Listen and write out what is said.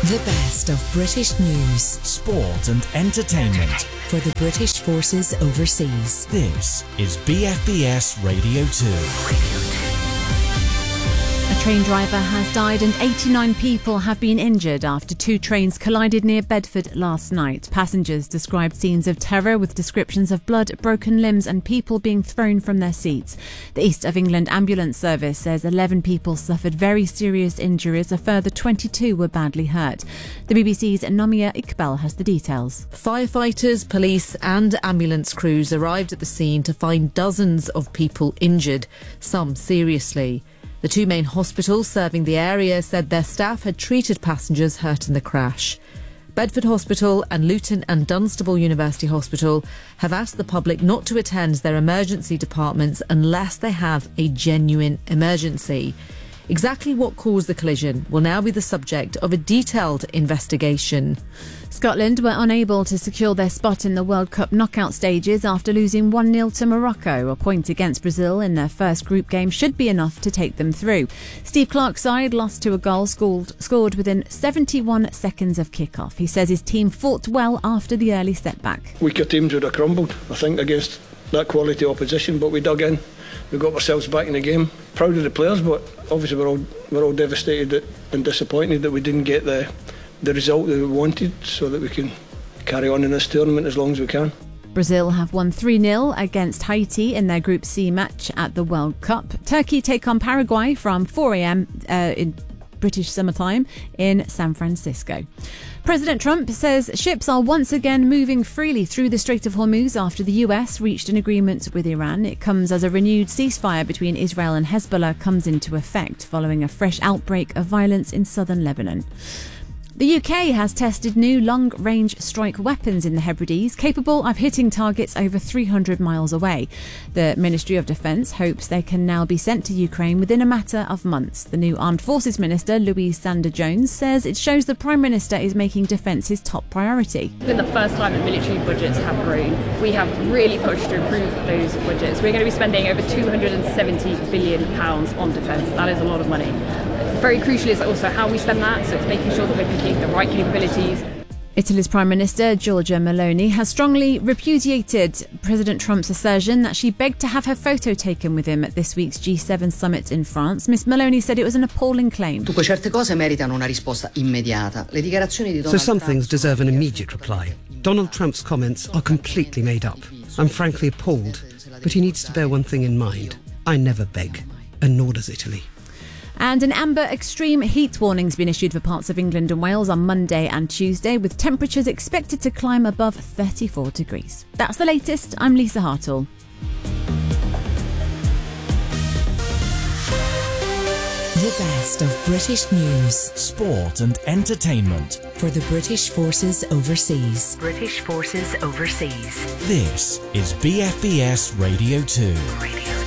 The best of British news, sport and entertainment for the British forces overseas. This is BFBS Radio 2. A train driver has died and 89 people have been injured after two trains collided near Bedford last night. Passengers described scenes of terror with descriptions of blood, broken limbs and people being thrown from their seats. The East of England Ambulance Service says 11 people suffered very serious injuries. A further 22 were badly hurt. The BBC's Nomia Iqbal has the details. Firefighters, police and ambulance crews arrived at the scene to find dozens of people injured, some seriously. The two main hospitals serving the area said their staff had treated passengers hurt in the crash. Bedford Hospital and Luton and Dunstable University Hospital have asked the public not to attend their emergency departments unless they have a genuine emergency. Exactly what caused the collision will now be the subject of a detailed investigation. Scotland were unable to secure their spot in the World Cup knockout stages after losing 1-0 to Morocco. A point against Brazil in their first group game should be enough to take them through. Steve Clarke's side lost to a goal scored within 71 seconds of kick-off. He says his team fought well after the early setback. Weaker teams would have crumbled, I think, against that quality opposition, but we dug in. We got ourselves back in the game. Proud of the players, but obviously we're all devastated and disappointed that we didn't get the result that we wanted, so that we can carry on in this tournament as long as we can. Brazil have won 3-0 against Haiti in their Group C match at the World Cup. Turkey take on Paraguay from 4 a.m. In British summertime in San Francisco. President Trump says ships are once again moving freely through the Strait of Hormuz after the US reached an agreement with Iran. It comes as a renewed ceasefire between Israel and Hezbollah comes into effect following a fresh outbreak of violence in southern Lebanon. The UK has tested new long-range strike weapons in the Hebrides, capable of hitting targets over 300 miles away. The Ministry of Defence hopes they can now be sent to Ukraine within a matter of months. The new Armed Forces Minister, Louise Sanders-Jones, says it shows the Prime Minister is making defence his top priority. It's been the first time that military budgets have grown. We have really pushed to improve those budgets. We're going to be spending over £270 billion on defence. That is a lot of money. Very crucial is also how we spend that, so it's making sure that we're picking the right capabilities. Italy's Prime Minister, Giorgia Meloni, has strongly repudiated President Trump's assertion that she begged to have her photo taken with him at this week's G7 summit in France. Ms Meloni said it was an appalling claim. So some things deserve an immediate reply. Donald Trump's comments are completely made up. I'm frankly appalled, but he needs to bear one thing in mind. I never beg, and nor does Italy. And an amber extreme heat warning's been issued for parts of England and Wales on Monday and Tuesday, with temperatures expected to climb above 34 degrees. That's the latest. I'm Lisa Hartle. The best of British news, sport and entertainment for the British forces overseas. This is BFBS Radio 2.